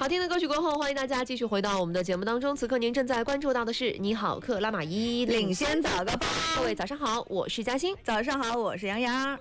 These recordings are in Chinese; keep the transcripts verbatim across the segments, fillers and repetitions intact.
好听的歌曲过后，欢迎大家继续回到我们的节目当中。此刻您正在关注到的是你好克拉玛依领先早个报。 各位早上好，我是嘉欣。 早上好，我是杨洋。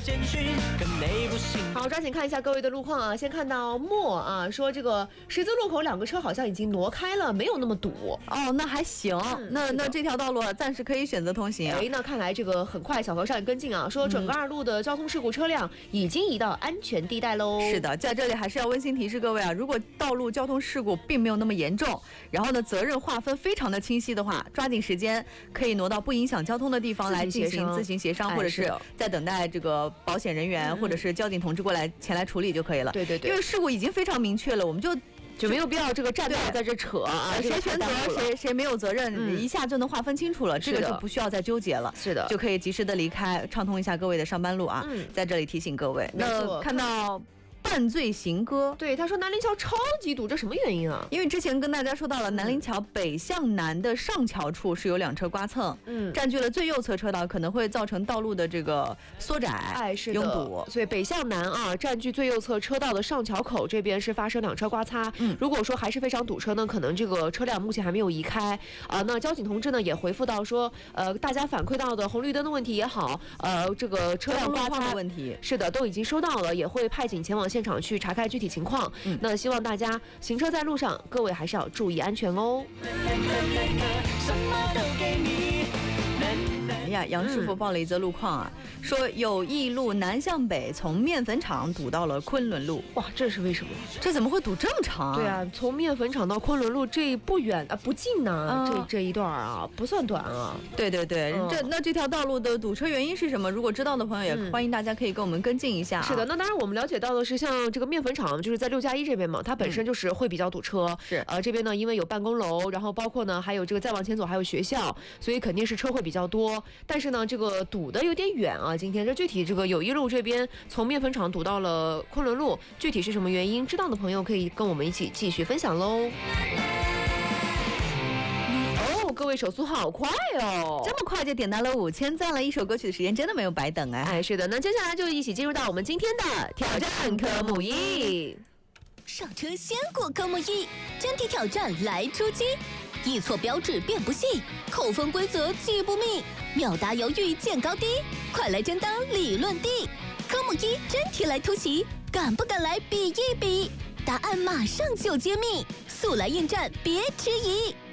好，抓紧看一下各位的路况啊。先看到莫啊说这个十字路口两个车好像已经挪开了，没有那么堵。 哦，那还行。嗯、那那这条道路暂时可以选择通行、啊。 哎，那看来这个很快，小和尚也跟进啊，说整个二路的交通事故车辆已经移到安全地带喽。 是的，在这里还是要温馨提示各位啊，如果道路交通事故并没有那么严重，然后呢责任划分非常的清晰的话，抓紧时间可以挪到不影响交通的地方来进行自行协商，或者是在等待这个保险人员、嗯、或者是交警同志过来前来处理就可以了。 对对对， 因为事故已经非常明确了，我们就。 就没有必要这个站队在这扯啊， 谁全责谁谁没有责任、嗯，一下就能划分清楚了，这个就不需要再纠结了， 是的， 就可以及时的离开，畅通一下各位的上班路啊。嗯、在这里提醒各位，那看到。半醉行歌， 对他说南陵桥超级堵，这什么原因啊？ 因为之前跟大家说到了，南陵桥北向南的上桥处是有两车刮蹭，嗯，占据了最右侧车道，可能会造成道路的这个缩窄， 哎，是拥堵。 所以北向南啊，占据最右侧车道的上桥口这边是发生两车刮擦。嗯，如果说还是非常堵车呢，可能这个车辆目前还没有移开啊、呃。那交警同志呢也回复到说，呃，大家反馈到的红绿灯的问题也好，呃，这个车辆刮擦的问题， 是的，都已经收到了，也会派警前往现场去查看具体情况。嗯，那希望大家行车在路上，各位还是要注意安全哦。 哎呀，杨师傅报了一则路况啊，嗯、说友谊路南向北从面粉厂堵到了昆仑路。 哇，这是为什么？ 这怎么会堵这么长啊？ 对啊，从面粉厂到昆仑路这不远啊，不近呐、啊，嗯、这这一段啊不算短啊。 对对对，嗯、这那这条道路的堵车原因是什么？如果知道的朋友也欢迎大家可以跟我们跟进一下、啊嗯。 是的，那当然我们了解到的是，像这个面粉厂就是在六加一这边嘛，它本身就是会比较堵车。嗯、是呃这边呢，因为有办公楼，然后包括呢还有这个再往前走还有学校，所以肯定是车会比较多。但是呢，这个堵的有点远啊。今天这具体这个友谊路这边从面粉厂堵到了昆仑路，具体是什么原因？知道的朋友可以跟我们一起继续分享喽。哦，各位手速好快哦， 这么快就点到了五千赞了，一首歌曲的时间真的没有白等哎。 哎，是的，那接下来就一起进入到我们今天的挑战科目一。 上车先过科目一，真题挑战来出击。一错标志变不细，扣分规则记不密，秒答犹豫见高低，快来真当理论帝。科目一真题来突袭，敢不敢来比一比？答案马上就揭秘，速来应战别迟疑。